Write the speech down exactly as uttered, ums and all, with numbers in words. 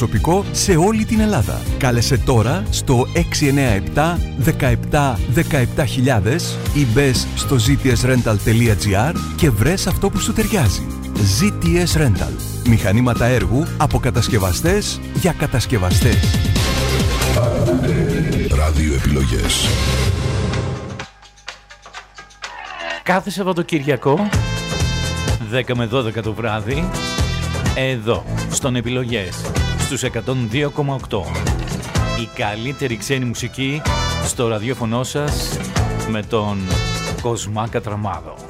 προσωπικό σε όλη την Ελλάδα. Κάλεσε τώρα στο έξι εννιά επτά δεκαεπτά δεκαεπτά χιλιάδες ή μπες στο ζι τι ες ρένταλ τελεία τζι άρ και βρες αυτό που σου ταιριάζει. ζι τι ες Rental. Μηχανήματα έργου από κατασκευαστές για κατασκευαστές. Ράδιο επιλογές. Κάθε Σαββατοκυριακό δέκα με δώδεκα το βράδυ εδώ στον Επιλογές στους εκατόν δύο κόμμα οκτώ. Η καλύτερη ξένη μουσική στο ραδιόφωνο σας με τον Κοσμά Κατραμάδο.